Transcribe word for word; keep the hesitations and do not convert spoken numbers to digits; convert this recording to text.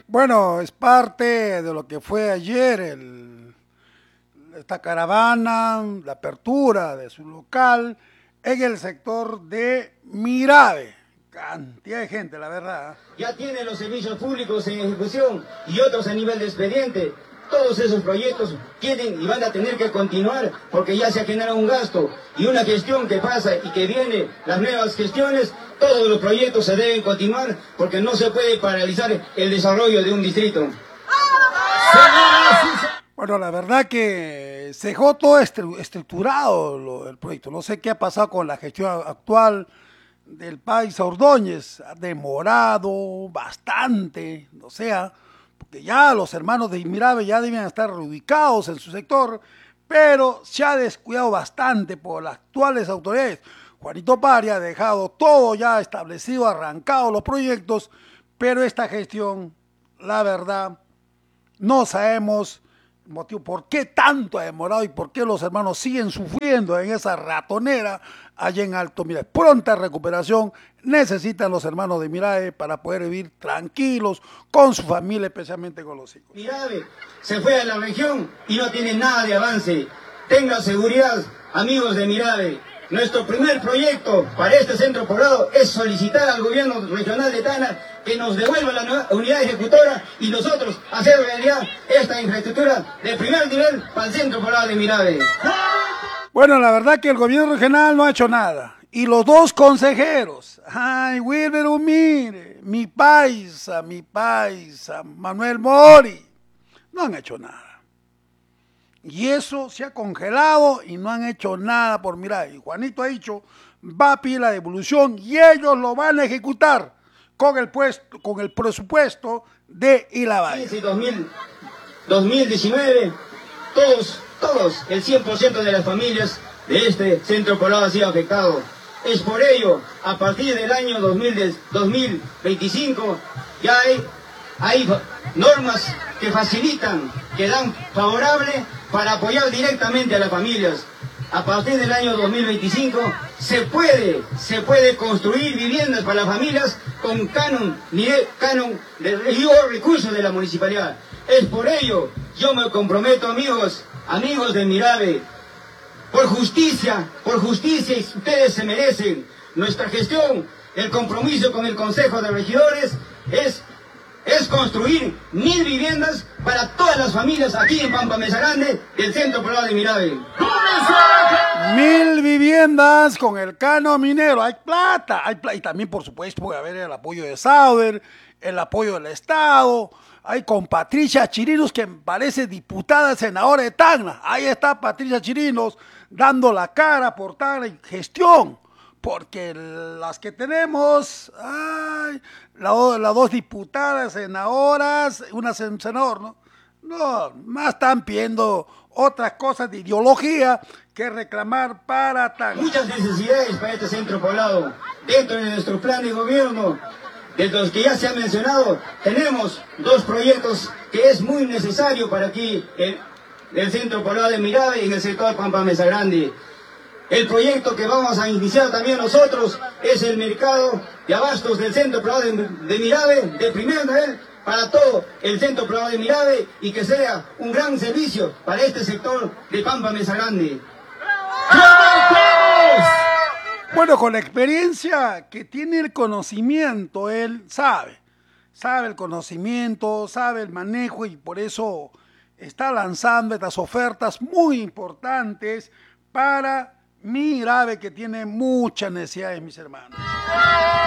Bueno, es parte de lo que fue ayer el, esta caravana, la apertura de su local en el sector de Mirave. Cantidad de gente, la verdad. Ya tiene los servicios públicos en ejecución y otros a nivel de expediente. Todos esos proyectos tienen y van a tener que continuar porque ya se ha generado un gasto y una gestión que pasa y que viene, las nuevas gestiones, todos los proyectos se deben continuar porque no se puede paralizar el desarrollo de un distrito. Bueno, la verdad que se dejó todo estructurado lo, el proyecto. No sé qué ha pasado con la gestión actual del país Ordóñez. Ha demorado bastante, o sea, porque ya los hermanos de Mirave ya deben estar reubicados en su sector, pero se ha descuidado bastante por las actuales autoridades. Juanito Pari ha dejado todo ya establecido, arrancado los proyectos, pero esta gestión, la verdad, no sabemos el motivo por qué tanto ha demorado y por qué los hermanos siguen sufriendo en esa ratonera allá en Alto Mirave. Pronta recuperación necesitan los hermanos de Mirave para poder vivir tranquilos con su familia, especialmente con los hijos. Mirave se fue a la región y no tiene nada de avance. Tengan seguridad, amigos de Mirave. Nuestro primer proyecto para este centro poblado es solicitar al gobierno regional de Tacna que nos devuelva la unidad ejecutora y nosotros hacer realidad esta infraestructura de primer nivel para el centro poblado de Mirave. Bueno, la verdad que el gobierno regional no ha hecho nada. Y los dos consejeros, ay, Wilber Humire, mi paisa, mi paisa, Manuel Mori, no han hecho nada. Y eso se ha congelado y no han hecho nada por mirar. Y Juanito ha dicho, va a pedir la devolución y ellos lo van a ejecutar con el, puesto, con el presupuesto de Ilabay. dos mil diecinueve, todos, todos, el cien por ciento de las familias de este centro poblado ha sido afectado. Es por ello, a partir del año dos mil veinticinco, ya hay, hay normas que facilitan, que dan favorable para apoyar directamente a las familias. A partir del año dos mil veinticinco se puede, se puede construir viviendas para las familias con canon, nivel, canon de recursos de la municipalidad. Es por ello, yo me comprometo, amigos, amigos de Mirave, por justicia, por justicia, y ustedes se merecen nuestra gestión, el compromiso con el Consejo de Regidores es es construir mil viviendas para todas las familias aquí en Pampa Mesa Grande del centro poblado de Mirave. Mil viviendas con el cano minero, hay plata, hay plata, y también por supuesto puede haber el apoyo de Sauder, el apoyo del Estado, hay con Patricia Chirinos que parece diputada senadora de Tacna, ahí está Patricia Chirinos dando la cara por Tacna y gestión. Porque las que tenemos, ay, las la dos diputadas, senadoras, una senador, ¿no? No, más están pidiendo otras cosas de ideología que reclamar para Tacna. Muchas necesidades para este centro poblado. Dentro de nuestro plan de gobierno, de los que ya se han mencionado, tenemos dos proyectos que es muy necesario para aquí, el, el centro poblado de Mirave y en el sector Pampa Mesa Grande. El proyecto que vamos a iniciar también nosotros es el mercado de abastos del centro poblado de, de Mirave, de primer nivel, para todo el centro poblado de Mirave y que sea un gran servicio para este sector de Pampa Mesa Grande. Bueno, con la experiencia que tiene el conocimiento, él sabe, sabe el conocimiento, sabe el manejo y por eso está lanzando estas ofertas muy importantes para Mirave, que tiene muchas necesidades, mis hermanos.